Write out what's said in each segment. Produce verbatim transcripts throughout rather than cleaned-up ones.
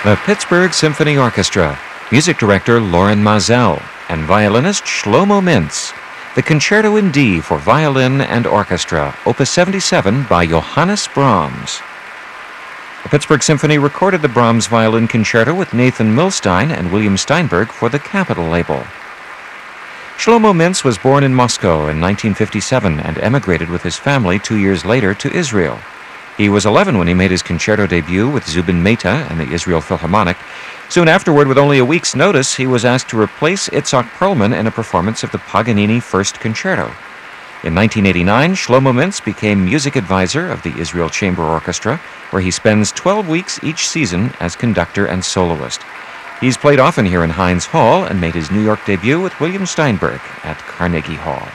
The Pittsburgh Symphony Orchestra, music director Loren Maazel, and violinist Shlomo Mintz. The Concerto in D for Violin and Orchestra, Opus seventy-seven by Johannes Brahms. The Pittsburgh Symphony recorded the Brahms Violin Concerto with Nathan Milstein and William Steinberg for the Capitol label. Shlomo Mintz was born in Moscow in nineteen fifty-seven and emigrated with his family two years later to Israel. He was eleven when he made his concerto debut with Zubin Mehta and the Israel Philharmonic. Soon afterward, with only a week's notice, he was asked to replace Itzhak Perlman in a performance of the Paganini First Concerto. In nineteen eighty-nine, Shlomo Mintz became music advisor of the Israel Chamber Orchestra, where he spends twelve weeks each season as conductor and soloist. He's played often here in Heinz Hall and made his New York debut with William Steinberg at Carnegie Hall.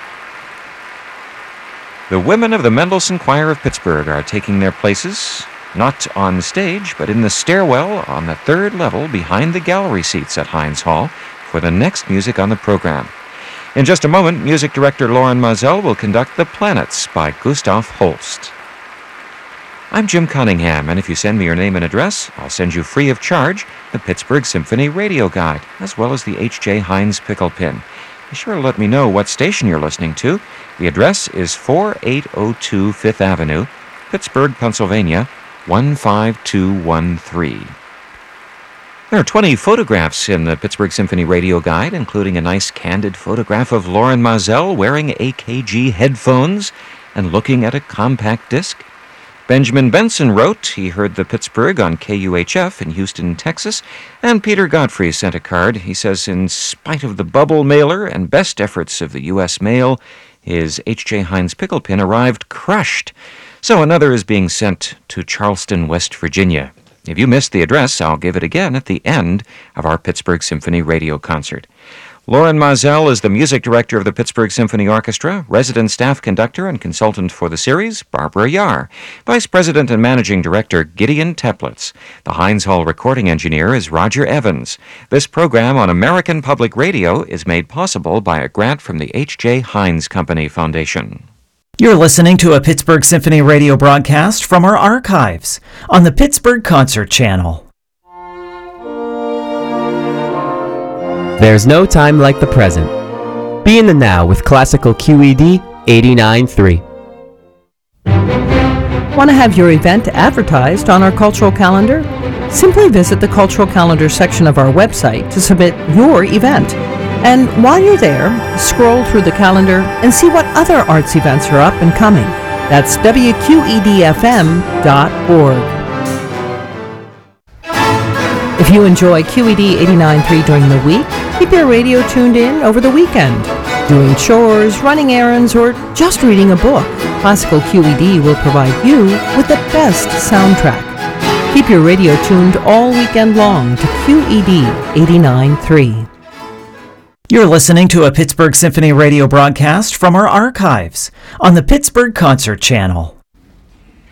The women of the Mendelssohn Choir of Pittsburgh are taking their places, not on stage, but in the stairwell on the third level behind the gallery seats at Heinz Hall for the next music on the program. In just a moment, music director Loren Maazel will conduct The Planets by Gustav Holst. I'm Jim Cunningham, and if you send me your name and address, I'll send you free of charge the Pittsburgh Symphony Radio Guide, as well as the H J Heinz Pickle Pin. Be sure to let me know what station you're listening to. The address is forty-eight oh two Fifth Avenue, Pittsburgh, Pennsylvania, one five two one three. There are twenty photographs in the Pittsburgh Symphony Radio Guide, including a nice candid photograph of Loren Maazel wearing A K G headphones and looking at a compact disc. Benjamin Benson wrote he heard the Pittsburgh on K U H F in Houston, Texas, and Peter Godfrey sent a card. He says, in spite of the bubble mailer and best efforts of the U S mail, his H J Heinz Pickle Pin arrived crushed. So another is being sent to Charleston, West Virginia. If you missed the address, I'll give it again at the end of our Pittsburgh Symphony radio concert. Loren Maazel is the music director of the Pittsburgh Symphony Orchestra, resident staff conductor and consultant for the series, Barbara Yar, vice president and managing director, Gideon Teplitz. The Heinz Hall recording engineer is Roger Evans. This program on American Public Radio is made possible by a grant from the H J Heinz Company Foundation. You're listening to a Pittsburgh Symphony radio broadcast from our archives on the Pittsburgh Concert Channel. There's no time like the present. Be in the now with classical Q E D eighty-nine point three. Want to have your event advertised on our cultural calendar? Simply visit the cultural calendar section of our website to submit your event. And while you're there, scroll through the calendar and see what other arts events are up and coming. That's W Q E D F M dot org. If you enjoy Q E D eighty-nine point three during the week, keep your radio tuned in over the weekend. Doing chores, running errands, or just reading a book, Classical Q E D will provide you with the best soundtrack. Keep your radio tuned all weekend long to Q E D eighty-nine point three. You're listening to a Pittsburgh Symphony radio broadcast from our archives on the Pittsburgh Concert Channel.